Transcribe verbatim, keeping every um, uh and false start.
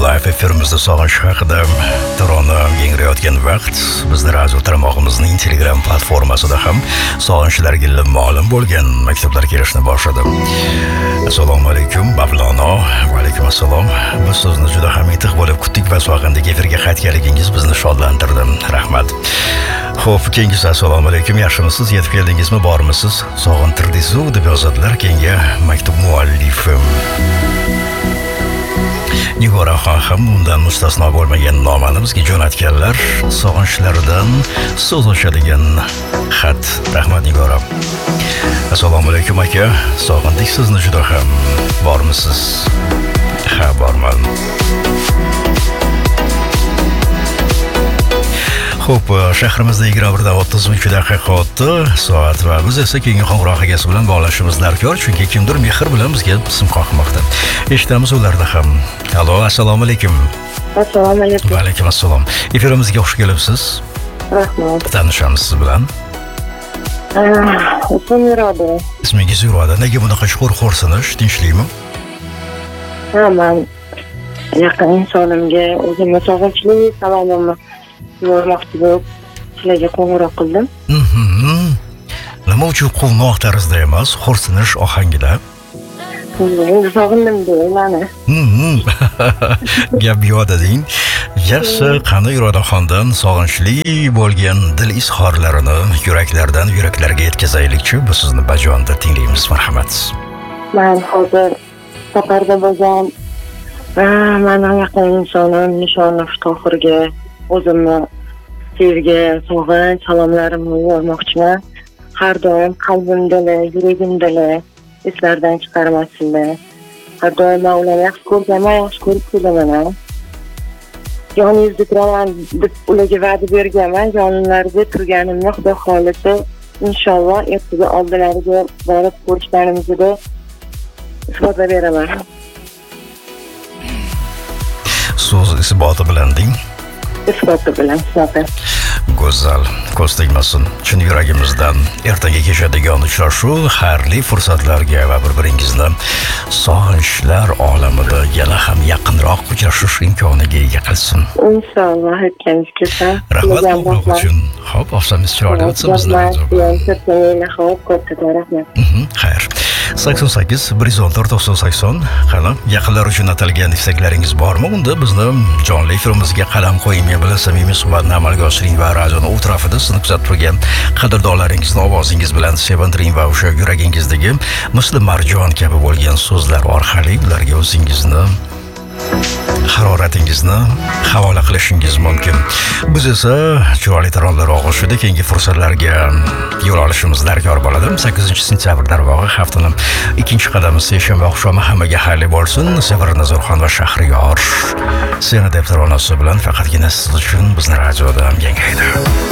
Live efirimizda sog'inch haqida tarona yangrayotgan vaqt bizning radio tarmog'imizning Telegram platformasida ham sog'inchlarga ma'lum bo'lgan maktublar kelishni boshladi. Assalomu alaykum Mavlono. Va alaykum assalom. Biz sizni juda ham itiq bo'lib kutdik va sog'indik efirga qaytganligingiz bizni shodlantirdi. Rahmat. Xo'p, keyingisi assalomu alaykum. Yaxshimisiz? Yetib keldingizmi? Bormisiz? Sog'intirdingiz-ku deb yozadilar keyingi maktub muallifim. Nigoraxon ham undan mustasno bo'lmagan nomani bizga jo'natganlar. Sog'inchlaridan so'z ochadigan xat. Rahmat Nigora. Assalomu alaykum aka. Sog'indik sizni juda ham. Bormisiz? Ha, borman. Xo'p, shahrimizda yigirma bir o'ttiz uch daqiqa o'tdi soat va biz esa keyingi qo'ng'iroq egasi bilan bog'lashimiz darkor, chunki kimdir mehr bilan bizga sim qoqmoqda. Eshitamiz ularda ham. Allo, assalomu alaykum. Assalomu alaykum. Va alaykum assalom. Efirimizga xush kelibsiz. Rahmat. Tanishamiz siz bilan. Ismim Iroda. Ismingiz Iroda. Nega bunaqa chuqur xo'rsinish? Tinchlikmi? Ha, men yaqin insonimga o'zimni sog'inchli salomimni yo'llamoqchi bo'lib sizlarga qo'ng'iroq qildim. Mhm. Nima uchun quvnoq tarzda emas, xo'rsinish ohangida? Endi sog'indim deyman. Mhm. Gap yo'da deng. Yaxshi, qani Irodaxondan sog'inchli bo'lgan dil izhorlarini yuraklardan yuraklarga yetkazaylikchi. Bu sizni bajonda tinglaymiz, marhamat. Men hozir safarda bo'lgan va mening yaqin insonim Nishonov Tohirga o'zimni sevgi, sog'inch salomlarimni yo'llamoqchiman. Har doim qalbimda, yuragimda eslardan chiqarmasinlar. Har doim ularni yaxshi ko'rganman, yaxshi ko'rib kelaman. Yoningizda turaman deb ularga va'da berganman. Yonlarida turganimni Xudo xolisa inshaalloh ertaga oldilariga borib ko'rishganimizda isbotlab beraman. So'z isboti bilan deng. Isboti bilan isboti. Go'zal, ko'z tegmasin. Chin yuragimizdan ertaga kechadigan uchrashuv xayrli fursatlarga va bir-biringizni sog'inchlar olamida yana ham yaqinroq uchrashish imkoniga ega qilsin. Inshaalloh aytganingiz kelsa. Rahmat qo'ng'iroq uchun. Xo'p, ofsangiz chiroyli o'tsa bizni. Xayr. sakson sakkiz bir yuz o'n to'rt to'qson sakson. Qani, yaqinlar uchun atalgan istaklaringiz bormi? Unda bizni jonli efirimizga qalam qo'ying, men bilan samimiy suhbatni amalga oshiring va radioni atrofida sizni kuzatib turgan qadrdonlaringizni ovozingiz bilan sevintiring va o'sha yuragingizdagi misli marjon kabi bo'lgan so'zlar orqali ularga o'zingizni haroratingizni havola qilishingiz mumkin. Biz esa chiroyli taronlar og'ushida keyingi fursatlarga yo'l olishimiz darkor bo'ladi. sakkizinchi sentyabr darvog'i haftaning ikkinchi qadami seshanba oqshomi hammaga xayrli bo'lsin. Sevir Nazarxon va Shahriyor seni deb taronasi bilan faqatgina siz uchun bizni radioda yangraydi.